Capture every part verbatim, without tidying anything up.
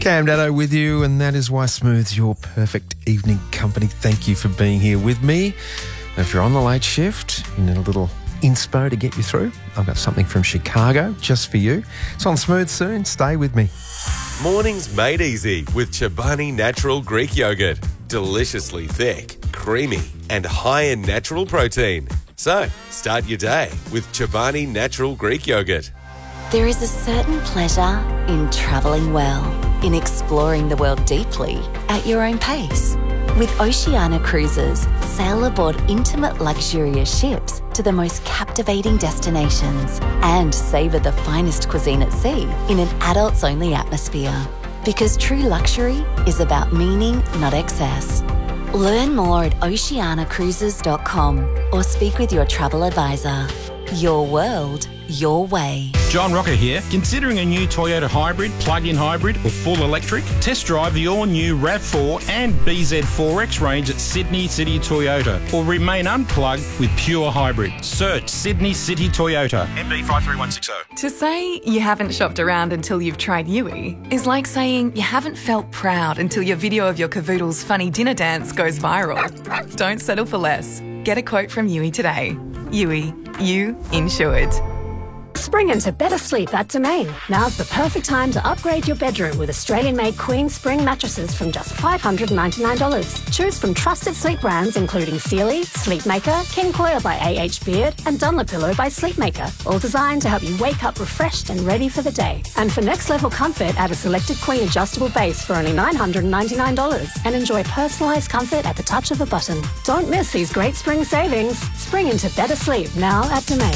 Cam Daddo with you, and that is why Smooth's your perfect evening company. Thank you for being here with me. If you're on the late shift, you need a little inspo to get you through, I've got something from Chicago just for you. It's on Smooth soon. Stay with me. Mornings made easy with Chobani Natural Greek Yogurt. Deliciously thick, creamy, and high in natural protein. So, start your day with Chobani Natural Greek Yogurt. There is a certain pleasure in travelling well, in exploring the world deeply at your own pace. With Oceania Cruises, sail aboard intimate, luxurious ships to the most captivating destinations and savour the finest cuisine at sea in an adults-only atmosphere. Because true luxury is about meaning, not excess. Learn more at oceania cruises dot com or speak with your travel advisor. Your world, your way. John Rocker here. Considering a new Toyota hybrid, plug-in hybrid or full electric? Test drive the all-new RAV four and B Z four X range at Sydney City Toyota, or remain unplugged with pure hybrid. Search Sydney City Toyota. M B five three one six zero. To say you haven't shopped around until you've tried Yui is like saying you haven't felt proud until your video of your cavoodle's funny dinner dance goes viral. Don't settle for less. Get a quote from Yui today. Yui, you insured. Spring into better sleep at Domain. Now's the perfect time to upgrade your bedroom with Australian-made Queen Spring mattresses from just five hundred ninety-nine dollars. Choose from trusted sleep brands including Sealy, Sleepmaker, King Coil by A H Beard, and Dunlopillow by Sleepmaker, all designed to help you wake up refreshed and ready for the day. And for next-level comfort, add a selected Queen adjustable base for only nine hundred ninety-nine dollars and enjoy personalised comfort at the touch of a button. Don't miss these great spring savings. Spring into better sleep now at Domain.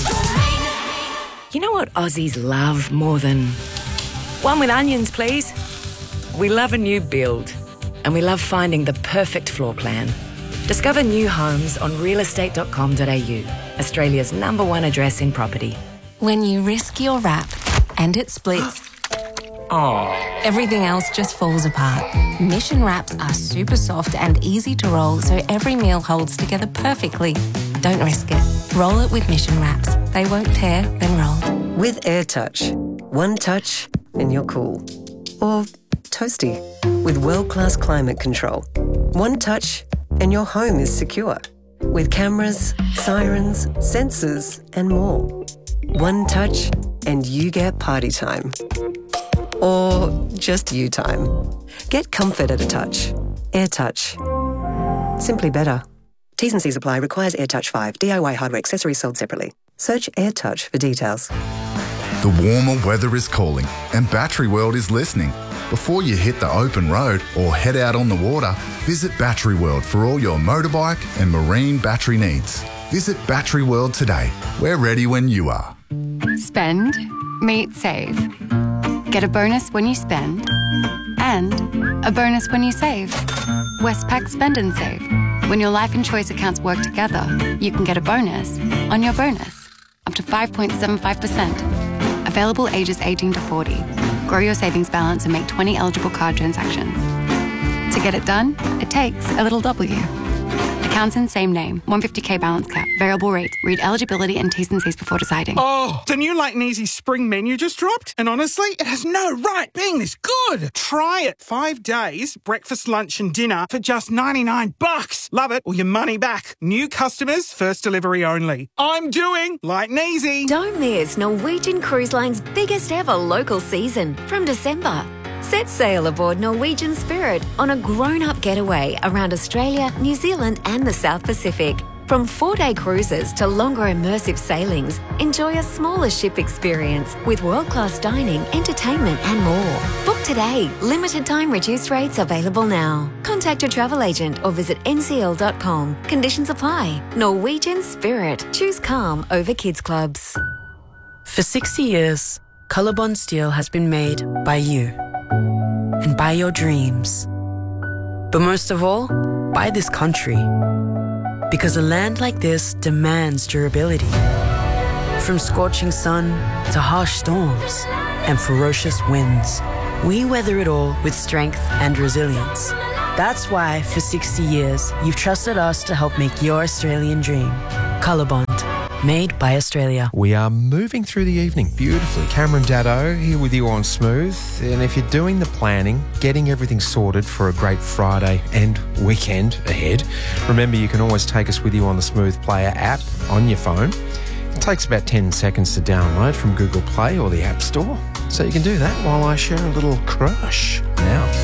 You know what Aussies love more than... One with onions, please. We love a new build, and we love finding the perfect floor plan. Discover new homes on real estate dot com dot a u, Australia's number one address in property. When you risk your wrap and it splits, Oh. everything else just falls apart. Mission wraps are super soft and easy to roll, so every meal holds together perfectly. Don't risk it. Roll it with Mission Wraps. They won't tear, then roll. With AirTouch, one touch and you're cool. Or toasty, with world-class climate control. One touch and your home is secure. With cameras, sirens, sensors, and more. One touch and you get party time. Or just you time. Get comfort at a touch. AirTouch. Simply better. T's and C's apply. Requires AirTouch five. D I Y hardware accessories sold separately. Search AirTouch for details. The warmer weather is calling and Battery World is listening. Before you hit the open road or head out on the water, visit Battery World for all your motorbike and marine battery needs. Visit Battery World today. We're ready when you are. Spend, meet, save. Get a bonus when you spend and a bonus when you save. Westpac Spend and Save. When your life and choice accounts work together, you can get a bonus on your bonus, up to five point seven five percent. Available ages eighteen to forty. Grow your savings balance and make twenty eligible card transactions. To get it done, it takes a little W. Accounts in same name, one hundred fifty k balance cap, variable rate. Read eligibility and T's and C's before deciding. Oh, the new Light and Easy spring menu just dropped, and honestly, it has no right being this good. Try it. Five days, breakfast, lunch, and dinner for just ninety-nine bucks. Love it or your money back. New customers, first delivery only. I'm doing Light and Easy. Don't miss Norwegian Cruise Line's biggest ever local season from December. Set sail aboard Norwegian Spirit on a grown-up getaway around Australia, New Zealand and the South Pacific. From four-day cruises to longer immersive sailings, enjoy a smaller ship experience with world-class dining, entertainment and more. Book today. Limited time reduced rates available now. Contact your travel agent or visit n c l dot com. Conditions apply. Norwegian Spirit. Choose calm over kids clubs. For sixty years, Colorbond Steel has been made by you. And by your dreams. But most of all, by this country. Because a land like this demands durability. From scorching sun to harsh storms and ferocious winds, we weather it all with strength and resilience. That's why, for sixty years, you've trusted us to help make your Australian dream. Colorbond. Made by Australia. We are moving through the evening beautifully. Cameron Daddo here with you on Smooth. And if you're doing the planning, getting everything sorted for a great Friday and weekend ahead, remember you can always take us with you on the Smooth Player app on your phone. It takes about ten seconds to download from Google Play or the App Store. So you can do that while I share a little crush now.